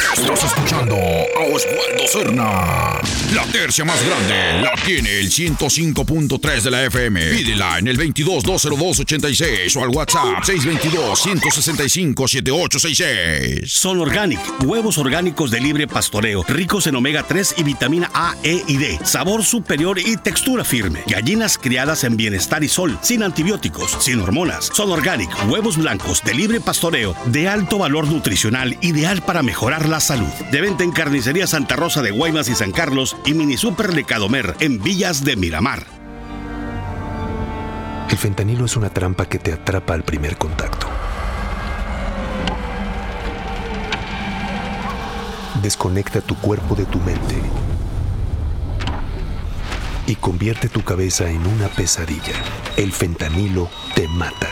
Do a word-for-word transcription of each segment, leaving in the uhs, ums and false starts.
Estás escuchando a Oswaldo Cerna. La tercia más grande la tiene el ciento cinco punto tres de la F M. Pídela en el veintidós, dos cero dos, ochenta y seis o al WhatsApp seis dos dos, uno seis cinco, siete ocho seis seis. Son Organic, huevos orgánicos de libre pastoreo, ricos en omega tres y vitamina A, E y D. Sabor superior y textura firme. Gallinas criadas en bienestar y sol, sin antibióticos, sin hormonas. Son Organic, huevos blancos de libre pastoreo, de alto valor nutricional, ideal para mejorar la salud. De venta en Carnicería Santa Rosa de Guaymas y San Carlos y Mini Super de Cadomer en Villas de Miramar. El fentanilo es una trampa que te atrapa al primer contacto. Desconecta tu cuerpo de tu mente y convierte tu cabeza en una pesadilla. El fentanilo te mata.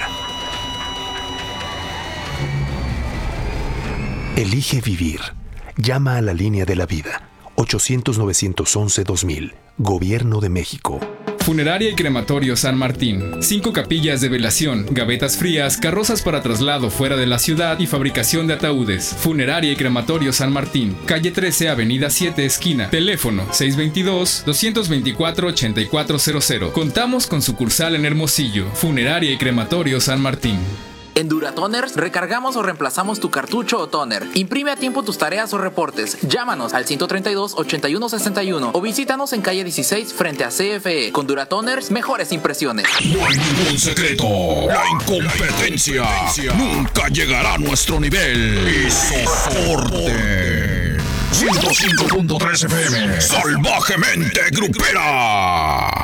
Elige vivir. Llama a la línea de la vida. ochocientos, novecientos once, dos mil. Gobierno de México. Funeraria y Crematorio San Martín. Cinco capillas de velación, gavetas frías, carrozas para traslado fuera de la ciudad y fabricación de ataúdes. Funeraria y Crematorio San Martín. Calle trece, Avenida siete, esquina. Teléfono seis dos dos, dos dos cuatro, ocho cuatro cero cero. Contamos con sucursal en Hermosillo. Funeraria y Crematorio San Martín. En Duratoners recargamos o reemplazamos tu cartucho o toner. Imprime a tiempo tus tareas o reportes. Llámanos al ciento treinta y dos, ochenta y uno, sesenta y uno o visítanos en calle dieciséis frente a C F E. Con Duratoners, mejores impresiones. No hay ningún secreto. La incompetencia nunca llegará a nuestro nivel. Y soporte. ciento cinco punto tres F M. Salvajemente grupera.